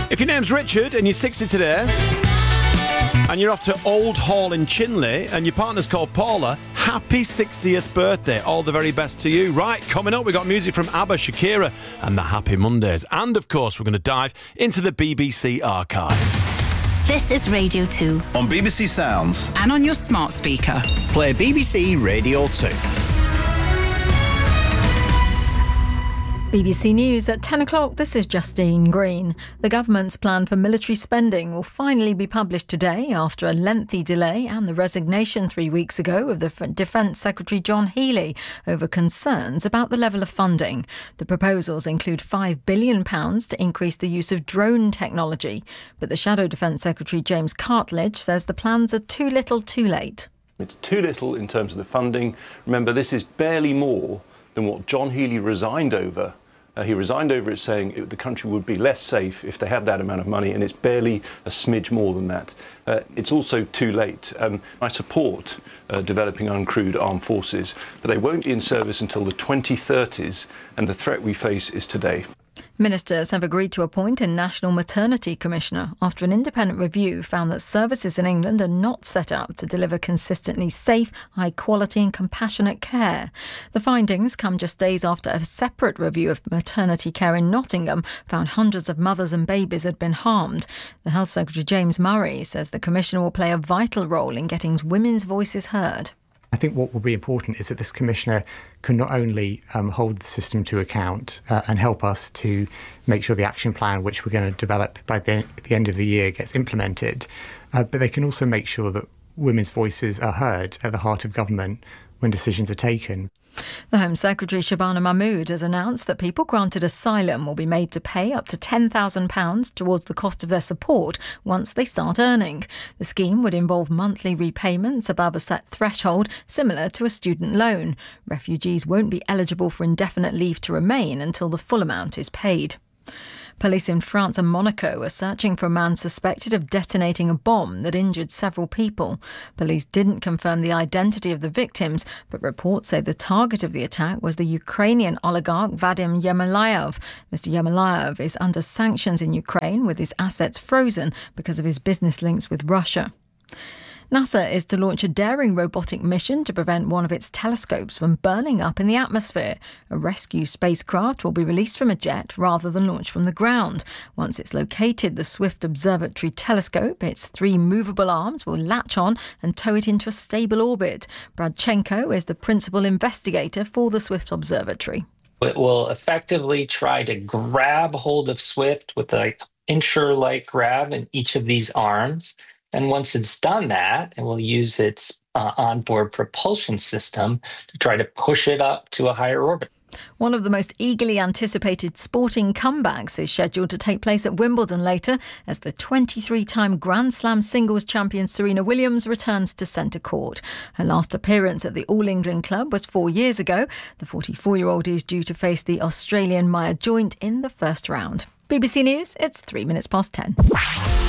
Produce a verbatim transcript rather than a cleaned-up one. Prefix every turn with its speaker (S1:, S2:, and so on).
S1: If your name's Richard and you're sixty today and you're off to Old Hall in Chinley and your partner's called Paula, happy sixtieth birthday. All the very best to you. Right, coming up, we got music from ABBA, Shakira and the Happy Mondays. And, of course, we're going to dive into the B B C archive.
S2: This is Radio two.
S3: On B B C Sounds.
S4: And on your smart speaker.
S5: Play B B C Radio two.
S6: B B C News at ten o'clock, this is Justine Green. The government's plan for military spending will finally be published today after a lengthy delay and the resignation three weeks ago of the Defence Secretary John Healey over concerns about the level of funding. The proposals include five billion pounds to increase the use of drone technology. But the Shadow Defence Secretary James Cartledge says the plans are too little too late.
S7: It's too little in terms of the funding. Remember, this is barely more than what John Healey resigned over. Uh, he resigned over it saying it, the country would be less safe if they had that amount of money, and it's barely a smidge more than that. Uh, it's also too late. Um, I support uh, developing uncrewed armed forces, but they won't be in service until the twenty thirties, and the threat we face is today.
S6: Ministers have agreed to appoint a National Maternity Commissioner after an independent review found that services in England are not set up to deliver consistently safe, high quality and compassionate care. The findings come just days after a separate review of maternity care in Nottingham found hundreds of mothers and babies had been harmed. The Health Secretary James Murray says the Commissioner will play a vital role in getting women's voices heard.
S8: I think what will be important is that this Commissioner can not only um, hold the system to account uh, and help us to make sure the action plan, which we're going to develop by the, the end of the year, gets implemented, uh, but they can also make sure that women's voices are heard at the heart of government when decisions are taken.
S6: The Home Secretary Shabana Mahmood has announced that people granted asylum will be made to pay up to ten thousand pounds towards the cost of their support once they start earning. The scheme would involve monthly repayments above a set threshold, similar to a student loan. Refugees won't be eligible for indefinite leave to remain until the full amount is paid. Police in France and Monaco are searching for a man suspected of detonating a bomb that injured several people. Police didn't confirm the identity of the victims, but reports say the target of the attack was the Ukrainian oligarch Vadim Yermolayev. Mister Yermolayev is under sanctions in Ukraine with his assets frozen because of his business links with Russia. NASA is to launch a daring robotic mission to prevent one of its telescopes from burning up in the atmosphere. A rescue spacecraft will be released from a jet rather than launched from the ground. Once it's located the Swift Observatory telescope, its three movable arms will latch on and tow it into a stable orbit. Brad Chenko is the principal investigator for the Swift Observatory.
S9: It will effectively try to grab hold of Swift with an incher-like grab in each of these arms. And once it's done that, it will use its uh, onboard propulsion system to try to push it up to a higher orbit.
S6: One of the most eagerly anticipated sporting comebacks is scheduled to take place at Wimbledon later as the twenty-three-time Grand Slam singles champion Serena Williams returns to centre court. Her last appearance at the All England Club was four years ago. The forty-four-year-old is due to face the Australian Maya Joint in the first round. B B C News, it's three minutes past ten.